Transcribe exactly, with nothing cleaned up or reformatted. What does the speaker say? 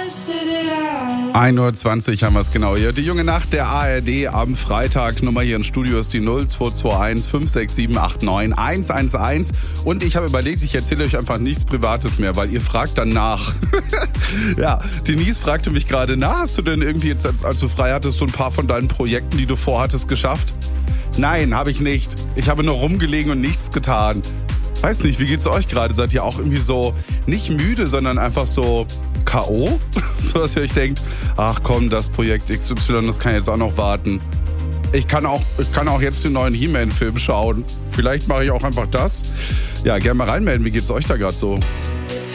ein Uhr zwanzig haben wir es genau hier. Die junge Nacht der A R D am Freitag. Nummer hier im Studio ist die null zwei zwei eins fünf sechs sieben acht neun eins eins eins. Und ich habe überlegt, ich erzähle euch einfach nichts Privates mehr, weil ihr fragt dann nach. Ja, Denise fragte mich gerade, na, hast du denn irgendwie jetzt, als, als du frei hattest, so ein paar von deinen Projekten, die du vorhattest, geschafft? Nein, habe ich nicht. Ich habe nur rumgelegen und nichts getan. Weiß nicht, wie geht's euch gerade? Seid ihr auch irgendwie so, nicht müde, sondern einfach so K O? So, dass ihr euch denkt, ach komm, das Projekt X Y, das kann jetzt auch noch warten. Ich kann auch, ich kann auch jetzt den neuen He-Man-Film schauen. Vielleicht mache ich auch einfach das. Ja, gerne mal reinmelden, wie geht's euch da gerade so?